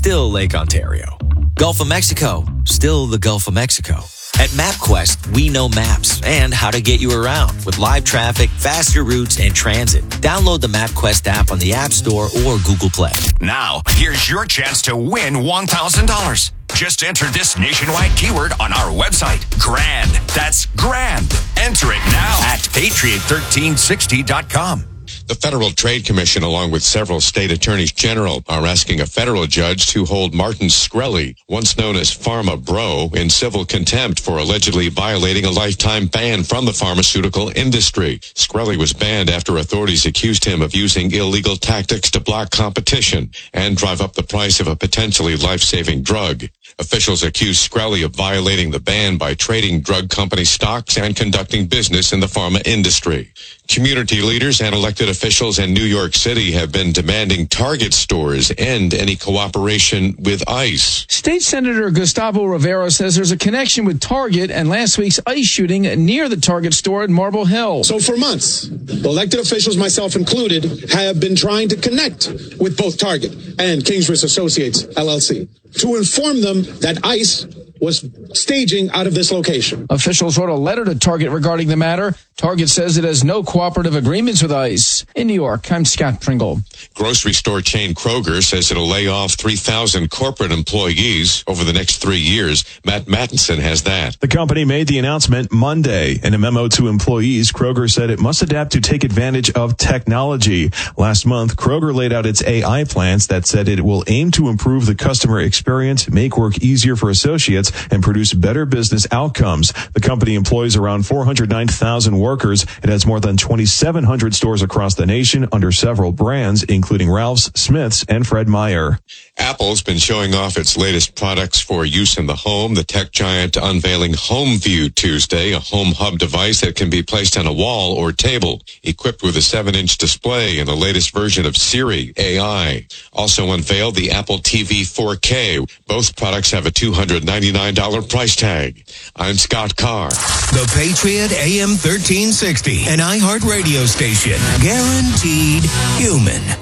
still Lake Ontario. Gulf of Mexico, still the Gulf of Mexico. At MapQuest, we know maps and how to get you around with live traffic, faster routes, and transit. Download the MapQuest app on the App Store or Google Play. Now, here's your chance to win $1,000. Just enter this nationwide keyword on our website, GRAND. That's GRAND. Enter it now at Patriot1360.com. The Federal Trade Commission, along with several state attorneys general, are asking a federal judge to hold Martin Shkreli, once known as Pharma Bro, in civil contempt for allegedly violating a lifetime ban from the pharmaceutical industry. Shkreli was banned after authorities accused him of using illegal tactics to block competition and drive up the price of a potentially life-saving drug. Officials accuse Shkreli of violating the ban by trading drug company stocks and conducting business in the pharma industry. Community leaders and elected officials in New York City have been demanding Target stores end any cooperation with ICE. State Senator Gustavo Rivera says there's a connection with Target and last week's ICE shooting near the Target store in Marble Hill. So for months, elected officials, myself included, have been trying to connect with both Target and Kingsbridge Associates, LLC, to inform them that ICE was staging out of this location. Officials wrote a letter to Target regarding the matter. Target says it has no cooperative agreements with ICE. In New York, I'm Scott Pringle. Grocery store chain Kroger says it'll lay off 3,000 corporate employees over the next 3 years. Matt Mattinson has that. The company made the announcement Monday. In a memo to employees, Kroger said it must adapt to take advantage of technology. Last month, Kroger laid out its AI plans that said it will aim to improve the customer experience, make work easier for associates, and produce better business outcomes. The company employs around 409,000 workers. It has more than 2,700 stores across the nation under several brands, including Ralph's, Smith's, and Fred Meyer. Apple's been showing off its latest products for use in the home. The tech giant unveiling HomeView Tuesday, a home hub device that can be placed on a wall or table, equipped with a 7-inch display and the latest version of Siri AI. Also unveiled the Apple TV 4K. Both products have a $299 price tag. I'm Scott Carr. The Patriot AM 1360, an iHeart radio station. Guaranteed human.